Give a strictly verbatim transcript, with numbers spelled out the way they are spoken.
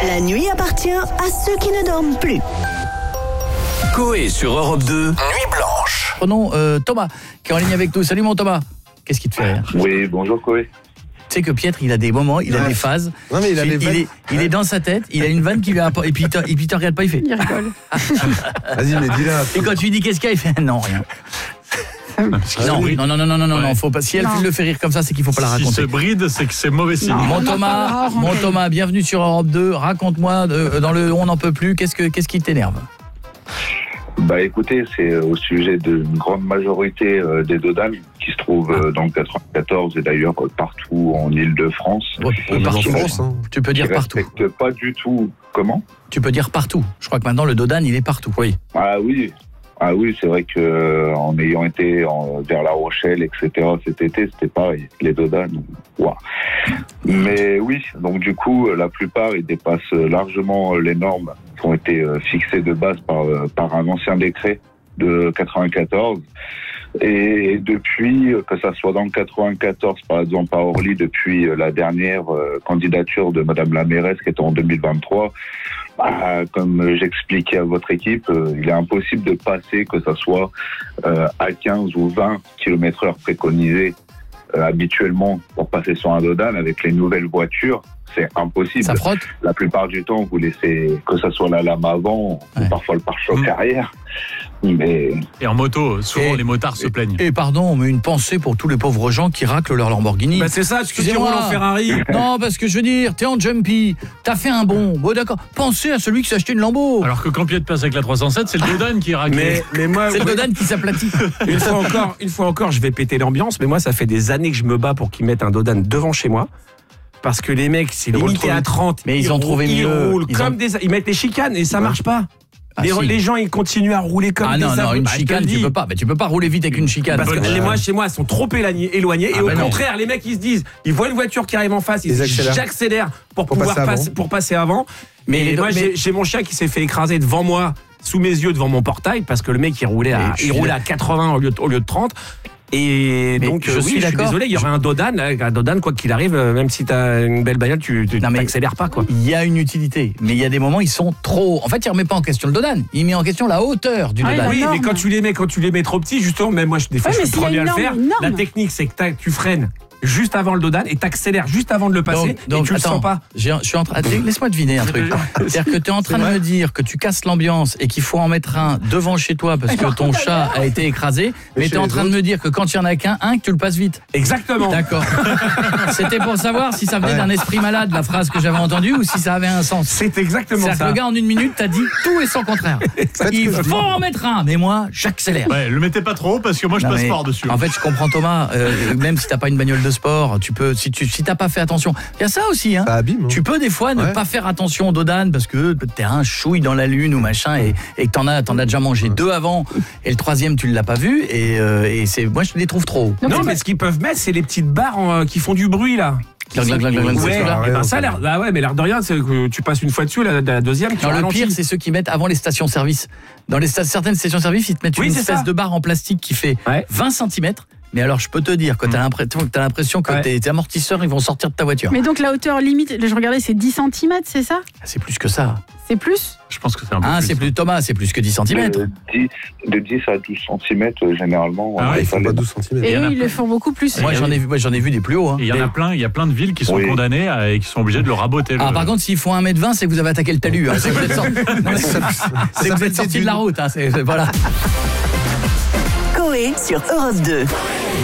La nuit appartient à ceux qui ne dorment plus. Coé sur Europe deux, Nuit Blanche. Prenons euh, Thomas, qui est en ligne avec nous. Salut mon Thomas. Qu'est-ce qui te fait rire ? Oui, bonjour Coé. Tu sais que Pietre, il a des moments, il a ouais. des phases. Non, mais il a il, des il, est, il est dans sa tête, il a une vanne qui lui a et puis il te, et puis il te regarde pas, il fait. Il rigole. Vas-y, mais dis-la. Et quand tu lui dis qu'est-ce qu'il y a, il fait non, rien. Non, oui. non, non, non, non, non, non, non, faut pas. Si elle Non. le fait rire comme ça, c'est qu'il faut pas la raconter. Si se bride, c'est que c'est mauvais signe. Non. Mon On en Thomas, parlera hors mon antenne. Thomas, bienvenue sur Europe deux. Raconte-moi euh, dans le on n'en peut plus. Qu'est-ce que qu'est-ce qui t'énerve ? Bah écoutez, c'est au sujet d'une grande majorité euh, des dodanes qui se trouvent euh, dans le quatre-vingt-quatorze et d'ailleurs euh, partout en Île-de-France. Ouais, On est partout. en France, hein. Tu peux Qui dire partout. respectent pas du tout. Comment ? Tu peux dire partout. Je crois que maintenant le Dodan, il est partout. Oui. Ah oui. Ah oui, c'est vrai que euh, en ayant été en, vers La Rochelle, et cetera cet été, c'était pareil. Les dodanes, waouh. Mais oui, donc du coup, la plupart, ils dépassent largement les normes qui ont été euh, fixées de base par, euh, par un ancien décret de quatre-vingt-quatorze. Et depuis, que ça soit dans le quatre-vingt-quatorze, par exemple à Orly, depuis la dernière euh, candidature de Madame la mairesse qui était en deux mille vingt-trois, bah, comme j'expliquais à votre équipe, euh, il est impossible de passer, que ça soit euh, à quinze ou vingt kilomètres heure préconisés euh, habituellement pour passer sur un dodan avec les nouvelles voitures. C'est impossible. Ça frotte ? La plupart du temps, vous laissez que ça soit la lame avant, Ouais. ou parfois le pare-choc Mmh. arrière. Mais Et en moto, souvent Et- les motards se plaignent. Et pardon, mais une pensée pour tous les pauvres gens qui raclent leur Lamborghini. Bah, c'est ça, tu dis Excusez-moi. roule en Ferrari. Non, parce que je veux dire, t'es en jumpy, t'as fait un bond. Bon, d'accord. Pensez à celui qui s'est acheté une Lambo. Alors que quand Pied passe avec la trois cent sept, c'est le Dodan qui est raclé. Mais, mais moi, C'est le Dodan qui s'aplatit. Une fois encore, une fois encore, je vais péter l'ambiance, mais moi, ça fait des années que je me bats pour qu'ils mettent un Dodan devant chez moi. Parce que les mecs, c'est Ils roulent limité trop à vite. trente. Mais ils ont roulent- trouvé ils mieux. roulent Ils comme ont- des, ils mettent les chicanes et ça marche pas. Ah, les, si. les gens, ils continuent à rouler comme Ah des non, non, aveugles. une Bah, je te chicane, le tu dis. peux pas. Mais tu peux pas rouler vite avec une chicane. Parce que Bonne les chance. moi, chez moi, elles sont trop éloignées. éloignées Ah et au bah non. contraire, les mecs, ils se disent, ils voient une voiture qui arrive en face, ils Ils se accélèrent. disent, j'accélère pour, Pour pouvoir passer passer, avant. pour passer avant. Mais Mais les- moi, mais- j'ai, j'ai mon chien qui s'est fait écraser devant moi, sous mes yeux, devant mon portail, parce que le mec, il roulait à, Mais je il suis roulait à quatre-vingts au lieu de, au lieu de trente. Et Mais donc, je euh, oui, suis je suis d'accord. désolé, il y aura un Dodan, un Dodan, quoi qu'il arrive, euh, même si t'as une belle bagnole, tu, tu Non, mais- t'accélères pas, quoi. Il y a une utilité, mais il y a des moments ils sont trop. En fait, il remet pas en question le Dodan, il met en question la hauteur du Ah, Dodan. La Oui, norme. mais quand tu les mets, quand tu les mets trop petits, justement, même moi, je, des fois, Ouais, je mais suis s'il y a premier à une le faire. norme, une norme. La technique, c'est que t'as- tu freines juste avant le Dodan et t'accélères juste avant de le passer et tu le attends, sens pas. j'ai- je suis en train. Laisse-moi deviner un truc. C'est-à-dire que tu es en train de me dire que tu casses l'ambiance et qu'il faut en mettre un devant chez toi parce que ton chat a été écrasé, mais chez tu es en les train de me dire que quand il y en a qu'un, un, que tu le passes vite. Exactement. D'accord. C'était pour savoir si ça venait d'un esprit malade, la phrase que j'avais entendue, ou si ça avait un sens. C'est exactement C'est-à-dire que ça. le gars en une minute t'a dit tout et son contraire. Il faut en mettre un, mais moi j'accélère. Ouais, le mettez pas trop parce que moi je Non, passe mais fort dessus. En fait, je comprends Thomas. euh, même si t'as pas une bagnole de sport, tu peux, si tu, si t'as pas fait attention, il y a ça aussi, hein. Ça abîme. hein. Tu peux des fois ne Ouais. pas faire attention au Dodan parce que t'es un chouille dans la lune ou machin et, et que t'en as, t'en as déjà mangé deux avant et le troisième tu l'as pas vu et, euh, et c'est, moi je les trouve trop hauts. Donc, Non, c'est mais pas- ce qu'ils peuvent mettre, c'est les petites barres en, euh, qui font du bruit, là. Glang, glang, glang, glang, Ouais, c'est ça, eh ben, rien, ça a l'air. Ah ouais, mais l'air de rien, c'est que tu passes une fois dessus, la, la deuxième, tu Non, le ralentis. pire, c'est ceux qui mettent avant les stations-service. Dans les sta- certaines stations-service, ils te mettent Oui, une c'est espèce ça. de barre en plastique qui fait Ouais. vingt centimètres. Mais alors, je peux te dire que t'as l'impression, que t'as l'impression que Ouais. tes, tes amortisseurs, ils vont sortir de ta voiture. Mais donc la hauteur limite, je regardais, c'est dix centimètres, c'est ça ? C'est plus que ça. C'est plus ? Je pense que c'est un peu Ah, plus. c'est plus Thomas, c'est plus que dix centimètres. de dix, de dix à douze centimètres, euh, généralement. Ah on ouais, a Ils font pas pas les- douze centimètres. Et y en eux, a ils le font beaucoup plus. Moi, j'en ai vu, moi, j'en ai vu des plus hauts. Hein. Et il y en a plein, il y a plein de villes qui sont Oui. condamnées à- et qui sont obligées de le raboter. Ah, le- par contre, s'ils font un mètre vingt, c'est que vous avez attaqué le talus. Hein. C'est que vous êtes sorti, non, mais c'est- c'est que vous êtes sorti de la route. Hein. C'est- Voilà. Coé sur Europe deux.